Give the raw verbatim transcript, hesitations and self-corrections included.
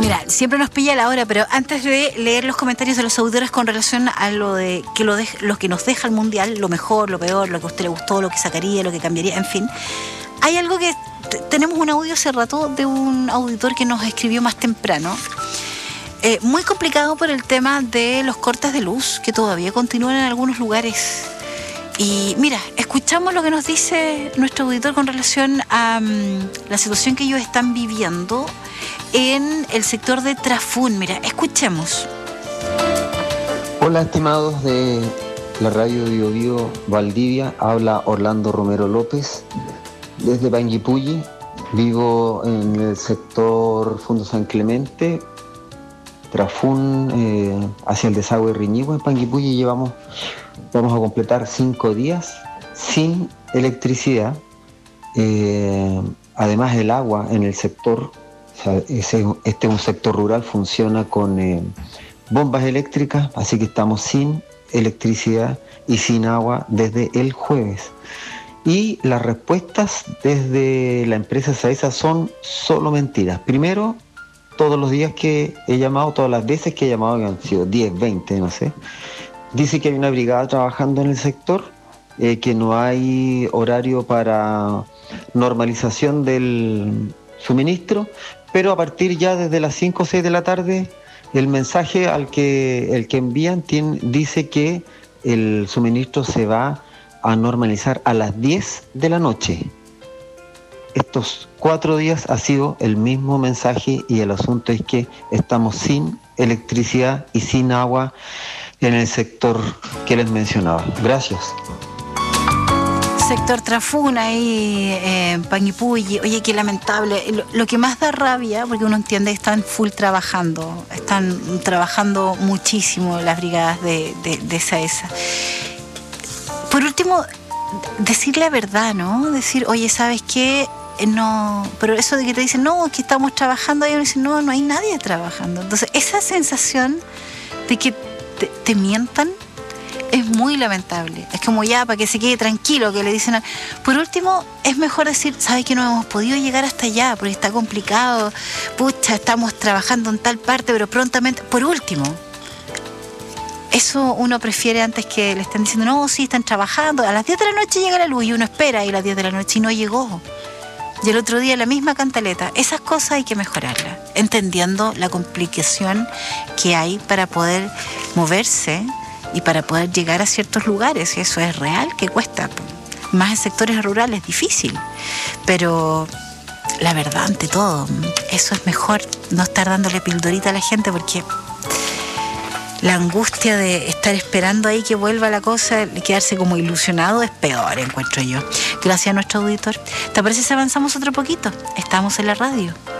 Mira, siempre nos pilla la hora, pero antes de leer los comentarios de los auditores con relación a lo de que lo, de, lo que nos deja el Mundial, lo mejor, lo peor, lo que a usted le gustó, lo que sacaría, lo que cambiaría, en fin, hay algo que t- tenemos un audio hace rato de un auditor que nos escribió más temprano. Eh, muy complicado por el tema de los cortes de luz que todavía continúan en algunos lugares. Y mira, escuchamos lo que nos dice nuestro auditor con relación a um, la situación que ellos están viviendo en el sector de Trafún. Mira, escuchemos. Hola, estimados de la radio Bio Bio Valdivia, habla Orlando Romero López desde Panguipulli. Vivo en el sector Fundo San Clemente, Trafún, eh, hacia el desagüe Riñigua. En Panguipulli llevamos, vamos a completar cinco días sin electricidad. Eh, además, el agua en el sector, o sea, ese, este es un sector rural, funciona con eh, bombas eléctricas, así que estamos sin electricidad y sin agua desde el jueves. Y las respuestas desde la empresa SAESA son solo mentiras. Primero, todos los días que he llamado, todas las veces que he llamado, que han sido diez, veinte, no sé, dice que hay una brigada trabajando en el sector, eh, que no hay horario para normalización del suministro, pero a partir ya desde las cinco o seis de la tarde, el mensaje al que, el que envían tiene, dice que el suministro se va a normalizar a las diez de la noche. Estos cuatro días ha sido el mismo mensaje y el asunto es que estamos sin electricidad y sin agua en el sector que les mencionaba. Gracias. Sector Trafún ahí en eh, Panguipulli. Oye, qué lamentable. Lo, lo que más da rabia, porque uno entiende que están full trabajando, están trabajando muchísimo las brigadas de, de, de SAESA. Por último, decir la verdad, ¿no? Decir, oye, ¿sabes qué? No, pero eso de que te dicen, no, que estamos trabajando, y uno dice, no, no hay nadie trabajando. Entonces, esa sensación de que te, te mientan es muy lamentable. Es como ya, para que se quede tranquilo, que le dicen a... Por último, es mejor decir, ¿sabes que no hemos podido llegar hasta allá? Porque está complicado, pucha, estamos trabajando en tal parte, pero prontamente... Por último, eso uno prefiere antes que le estén diciendo, no, sí, están trabajando, a las diez de la noche llega la luz y uno espera y a las diez de la noche y no llegó. Y el otro día la misma cantaleta. Esas cosas hay que mejorarlas, entendiendo la complicación que hay para poder moverse y para poder llegar a ciertos lugares. Y eso es real, que cuesta. Más en sectores rurales, difícil. Pero la verdad, ante todo, eso es mejor, no estar dándole pildorita a la gente, porque la angustia de estar esperando ahí que vuelva la cosa, quedarse como ilusionado, es peor, encuentro yo. Gracias a nuestro auditor. ¿Te parece si avanzamos otro poquito? Estamos en la radio.